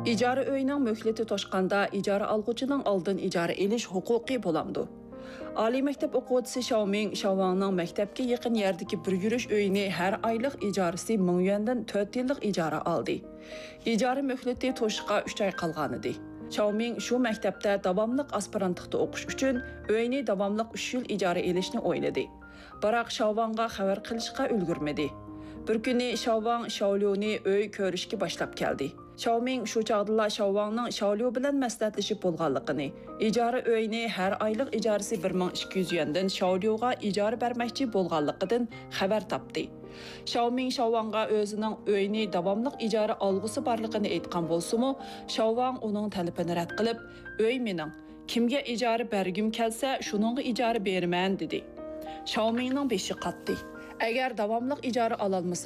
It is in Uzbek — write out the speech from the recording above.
İcara öyünün möhleti toşqanda icara alğucunun aldın icara eliş huquqi bolamdı. Ali mektep oquvchisi Xiaoming Xiaowangning maktabga yaqin yerdagi bir yurish uyini har oylik ijarasi 1000 yuandan 4 yillik ijara oldi. Ijara möhleti to'shishga 3 oy qolgan edi. Xiaoming shu maktabda davomli aspirantlikda o'qish uchun uyni davomli 3 yil ijara elishni o'yladi. Biroq Xiaowangga xabar qilishga ulgurmadi. Bir kuni Xiaowang Xiaoliu'ni uy ko'rishga boshlab keldi. Xiaoming shu chaqdala Xiaowangning Xiaoliu bilan maslahatlashib bo'lganligini, ijara uyini har oylik ijarasi 1200 yuandan Xiaoliuga ijara bermoqchi bo'lganligidan xabar topdi. Xiaoming Xiaowangga o'zining uyini davomli ijara olg'usi borligini aytgan bo'lsa-mu, Xiaowang uning talabini rad qilib, uy mening, kimga ijara bergim kelsa, shuningga ijara beraman dedi. Xiaomingning beshi qatdi. Agar davomli ijara ololmasa